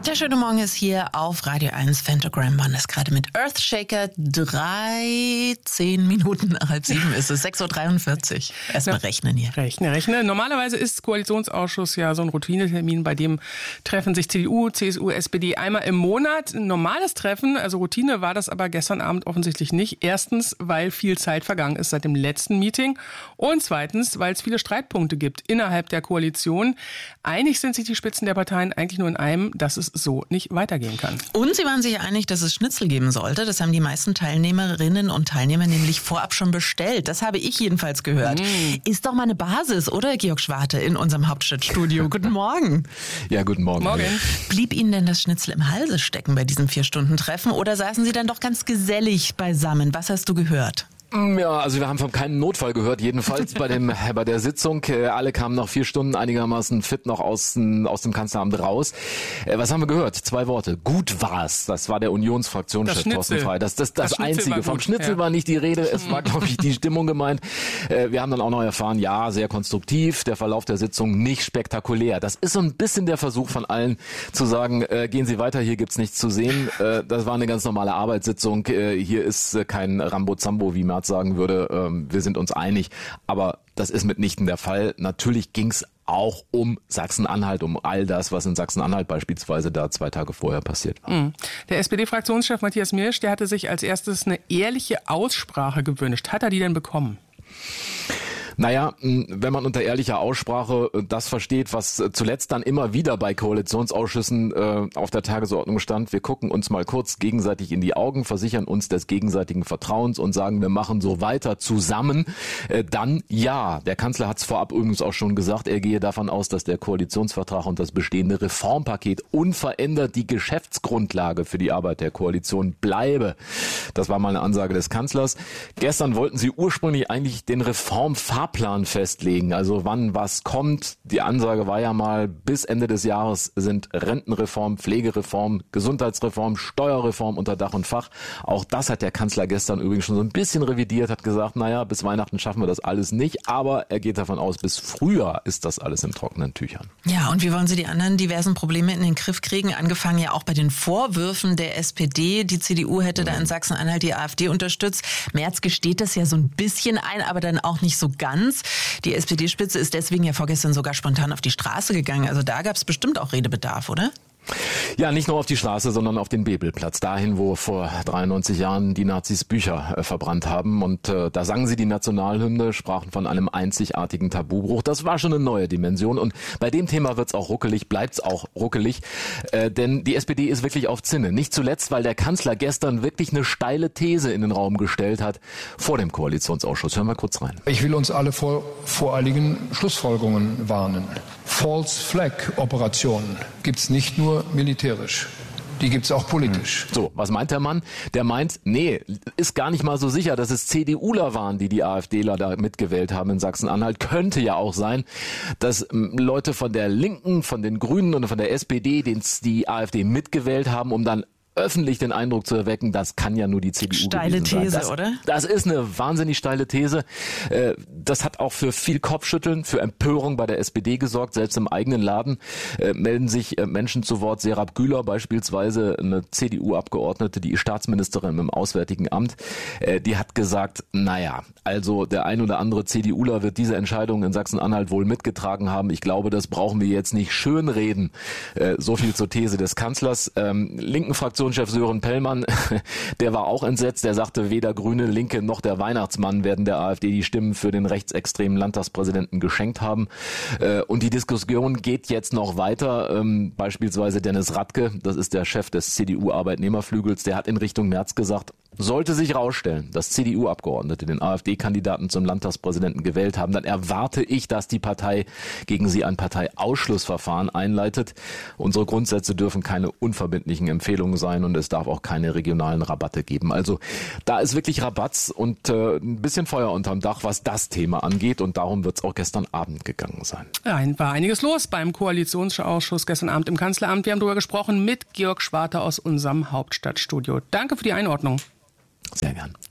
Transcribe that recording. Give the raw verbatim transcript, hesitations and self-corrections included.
Der schöne Morgen ist hier auf Radio eins. Phantogram Mann ist gerade mit Earthshaker dreizehn Minuten nach halb sieben ist es. sechs Uhr dreiundvierzig. Erstmal rechnen hier. Rechne, rechne. Normalerweise ist Koalitionsausschuss ja so ein Routinetermin, bei dem treffen sich C D U, C S U, S P D einmal im Monat. Ein normales Treffen, also Routine war das aber gestern Abend offensichtlich nicht. Erstens, weil viel Zeit vergangen ist seit dem letzten Meeting. Und zweitens, weil es viele Streitpunkte gibt innerhalb der Koalition. Einig sind sich die Spitzen der Parteien eigentlich nur in einem, dass es so nicht weitergehen kann. Und sie waren sich einig, dass es Schnitzel geben sollte. Das haben die meisten Teilnehmerinnen und Teilnehmer nämlich vorab schon bestellt. Das habe ich jedenfalls gehört. Mm. Ist doch mal eine Basis, oder, Georg Schwarte, in unserem Hauptstadtstudio. Guten Morgen. Ja, guten Morgen. Morgen. Blieb Ihnen denn das Schnitzel im Halse stecken bei diesem Vier-Stunden-Treffen oder saßen Sie dann doch ganz gesellig beisammen? Was hast du gehört? Ja, also wir haben von keinem Notfall gehört, jedenfalls bei dem bei der Sitzung. Alle kamen nach vier Stunden einigermaßen fit noch aus, aus dem Kanzleramt raus. Was haben wir gehört? Zwei Worte. Gut war's. Das war der Unionsfraktionschef Thorsten Frey. Das das, das, das Einzige. Vom Schnitzel ja. war nicht die Rede. Es war, glaube ich, die Stimmung gemeint. Wir haben dann auch noch erfahren, ja, sehr konstruktiv. Der Verlauf der Sitzung nicht spektakulär. Das ist so ein bisschen der Versuch von allen zu sagen, äh, gehen Sie weiter, hier gibt's nichts zu sehen. Äh, das war eine ganz normale Arbeitssitzung. Äh, hier ist äh, kein Rambo-Zambo, wie man sagen würde, ähm, wir sind uns einig, aber das ist mitnichten der Fall. Natürlich ging es auch um Sachsen-Anhalt, um all das, was in Sachsen-Anhalt beispielsweise da zwei Tage vorher passiert war. Der S P D-Fraktionschef Matthias Mirsch, der hatte sich als erstes eine ehrliche Aussprache gewünscht. Hat er die denn bekommen? Naja, wenn man unter ehrlicher Aussprache das versteht, was zuletzt dann immer wieder bei Koalitionsausschüssen äh, auf der Tagesordnung stand, wir gucken uns mal kurz gegenseitig in die Augen, versichern uns des gegenseitigen Vertrauens und sagen, wir machen so weiter zusammen, äh, dann ja. Der Kanzler hat es vorab übrigens auch schon gesagt, er gehe davon aus, dass der Koalitionsvertrag und das bestehende Reformpaket unverändert die Geschäftsgrundlage für die Arbeit der Koalition bleibe. Das war mal eine Ansage des Kanzlers. Gestern wollten sie ursprünglich eigentlich den Reformfahrplan Plan festlegen, also wann was kommt. Die Ansage war ja mal, bis Ende des Jahres sind Rentenreform, Pflegereform, Gesundheitsreform, Steuerreform unter Dach und Fach. Auch das hat der Kanzler gestern übrigens schon so ein bisschen revidiert, hat gesagt, naja, bis Weihnachten schaffen wir das alles nicht, aber er geht davon aus, bis Frühjahr ist das alles in trockenen Tüchern. Ja, und wie wollen Sie die anderen diversen Probleme in den Griff kriegen? Angefangen ja auch bei den Vorwürfen der S P D. Die C D U hätte da in Sachsen-Anhalt die AfD unterstützt. Merz gesteht das ja so ein bisschen ein, aber dann auch nicht so ganz. Die S P D-Spitze ist deswegen ja vorgestern sogar spontan auf die Straße gegangen. Also da gab es bestimmt auch Redebedarf, oder? Ja, nicht nur auf die Straße, sondern auf den Bebelplatz, dahin, wo vor dreiundneunzig Jahren die Nazis Bücher äh, verbrannt haben. Und äh, da sangen sie die Nationalhymne, sprachen von einem einzigartigen Tabubruch. Das war schon eine neue Dimension. Und bei dem Thema wird's auch ruckelig, bleibt's auch ruckelig. Äh, denn die S P D ist wirklich auf Zinne. Nicht zuletzt, weil der Kanzler gestern wirklich eine steile These in den Raum gestellt hat vor dem Koalitionsausschuss. Hören wir kurz rein. Ich will uns alle vor voreiligen Schlussfolgerungen warnen. False Flag Operationen gibt's nicht nur militärisch. Die gibt's auch politisch. So, was meint der Mann? Der meint, nee, ist gar nicht mal so sicher, dass es CDUler waren, die die AfDler da mitgewählt haben in Sachsen-Anhalt. Könnte ja auch sein, dass Leute von der Linken, von den Grünen und von der S P D den, die AfD mitgewählt haben, um dann öffentlich den Eindruck zu erwecken, das kann ja nur die C D U steile gewesen sein. These, das, oder? Das ist eine wahnsinnig steile These. Das hat auch für viel Kopfschütteln, für Empörung bei der S P D gesorgt. Selbst im eigenen Laden melden sich Menschen zu Wort. Serap Güler beispielsweise, eine C D U-Abgeordnete, die Staatsministerin im Auswärtigen Amt, die hat gesagt, naja, also der ein oder andere CDUler wird diese Entscheidung in Sachsen-Anhalt wohl mitgetragen haben. Ich glaube, das brauchen wir jetzt nicht schönreden. So viel zur These des Kanzlers. Linken Fraktion Chef Sören Pellmann, der war auch entsetzt. Der sagte, weder Grüne, Linke noch der Weihnachtsmann werden der AfD die Stimmen für den rechtsextremen Landtagspräsidenten geschenkt haben. Und die Diskussion geht jetzt noch weiter. Beispielsweise Dennis Radke, das ist der Chef des C D U-Arbeitnehmerflügels, der hat in Richtung Merz gesagt, sollte sich herausstellen, dass C D U-Abgeordnete den AfD-Kandidaten zum Landtagspräsidenten gewählt haben, dann erwarte ich, dass die Partei gegen sie ein Parteiausschlussverfahren einleitet. Unsere Grundsätze dürfen keine unverbindlichen Empfehlungen sein und es darf auch keine regionalen Rabatte geben. Also da ist wirklich Rabatz und äh, ein bisschen Feuer unterm Dach, was das Thema angeht, und darum wird es auch gestern Abend gegangen sein. Ja, war einiges los beim Koalitionsausschuss gestern Abend im Kanzleramt. Wir haben darüber gesprochen mit Georg Schwarte aus unserem Hauptstadtstudio. Danke für die Einordnung. Sehr gern.